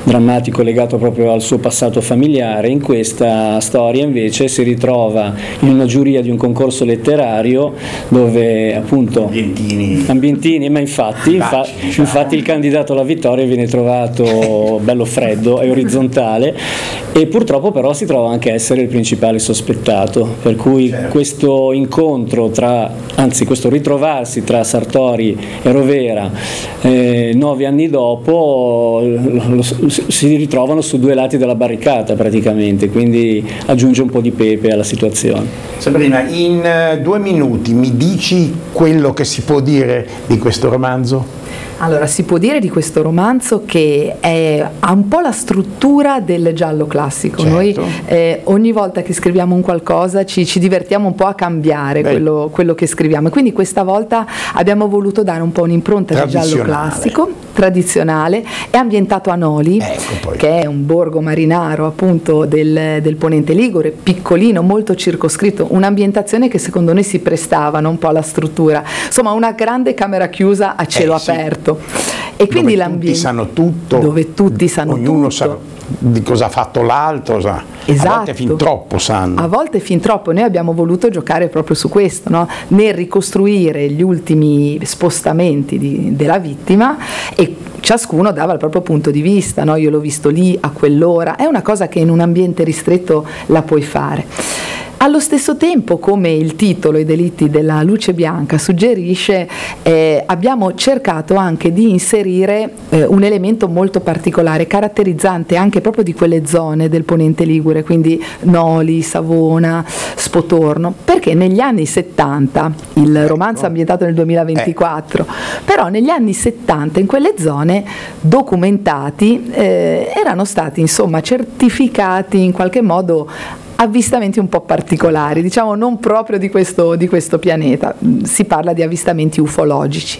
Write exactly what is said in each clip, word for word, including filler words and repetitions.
drammatico legato proprio al suo passato familiare. In questa storia invece si ritrova in una giuria di un concorso letterario dove appunto ambientini, ambientini ma infatti, infa, infatti il candidato alla vittoria viene trovato bello freddo e orizzontale, e purtroppo però si trova anche a essere il principale sospettato, per cui certo. questo incontro tra, anzi questo ritrovarsi tra Sartori e Rovera eh, nove anni dopo lo, lo, si ritrovano su due lati della barricata praticamente, quindi aggiunge un po' di pepe alla situazione. Sabrina, in uh, due minuti mi dici quello che si può dire di questo romanzo? Allora, si può dire di questo romanzo che è, ha un po' la struttura del giallo classico. Certo. Noi eh, ogni volta che scriviamo un qualcosa ci, ci divertiamo un po' a cambiare quello, quello che scriviamo, e quindi questa volta abbiamo voluto dare un po' un'impronta del giallo classico, tradizionale, è ambientato a Noli, ecco che è un borgo marinaro appunto del, del Ponente Ligure, piccolino, molto circoscritto, un'ambientazione che secondo noi si prestava un po' alla struttura, insomma una grande camera chiusa a cielo eh, sì. aperto. E quindi dove tutti sanno tutto, dove tutti sanno ognuno tutto. sa di cosa ha fatto l'altro, sa. Esatto. A volte fin troppo sanno. A volte fin troppo. Noi abbiamo voluto giocare proprio su questo, no? Nel ricostruire gli ultimi spostamenti di, della vittima, e ciascuno dava il proprio punto di vista, no? Io l'ho visto lì a quell'ora, è una cosa che in un ambiente ristretto la puoi fare. Allo stesso tempo, come il titolo I delitti della luce bianca suggerisce, eh, abbiamo cercato anche di inserire eh, un elemento molto particolare, caratterizzante anche proprio di quelle zone del Ponente Ligure, quindi Noli, Savona, Spotorno, perché negli anni settanta, il romanzo è ambientato nel duemilaventiquattro, però negli anni settanta in quelle zone documentati eh, erano stati insomma certificati in qualche modo avvistamenti un po' particolari, diciamo non proprio di questo, di questo pianeta, si parla di avvistamenti ufologici.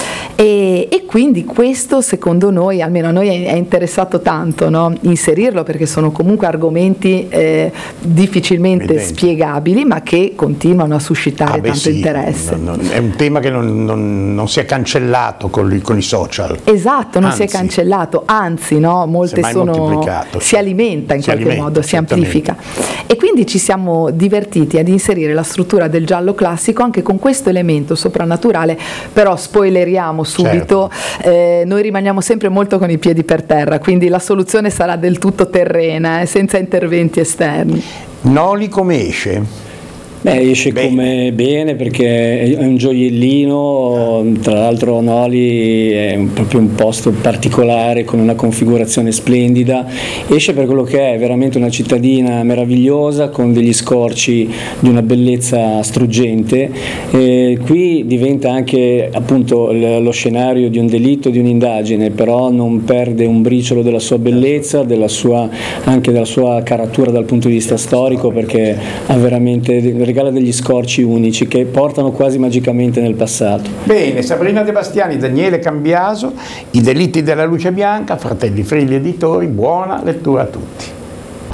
E, e quindi questo secondo noi, almeno a noi è, è interessato tanto, no? Inserirlo, perché sono comunque argomenti eh, difficilmente Evidente. spiegabili, ma che continuano a suscitare ah, beh, tanto sì. interesse. Non, non, è un tema che non, non, non si è cancellato con, i, con i social. Esatto, non anzi, si è cancellato, anzi no, molte si sono si alimenta in si qualche alimenta, modo, si amplifica. E quindi ci siamo divertiti ad inserire la struttura del giallo classico anche con questo elemento soprannaturale, però spoileriamo subito, certo. eh, noi rimaniamo sempre molto con i piedi per terra, quindi la soluzione sarà del tutto terrena, eh, senza interventi esterni. Noli come esce? Beh, esce bene. come bene, perché è un gioiellino, tra l'altro Noli è un, proprio un posto particolare con una configurazione splendida, esce per quello che è veramente una cittadina meravigliosa con degli scorci di una bellezza struggente, e qui diventa anche appunto lo scenario di un delitto, di un'indagine, però non perde un briciolo della sua bellezza, della sua, anche della sua caratura dal punto di vista storico, perché ha veramente regala degli scorci unici che portano quasi magicamente nel passato. Bene, Sabrina De Bastiani, Daniele Cambiaso, I delitti della luce bianca, Fratelli Frilli Editori, buona lettura a tutti.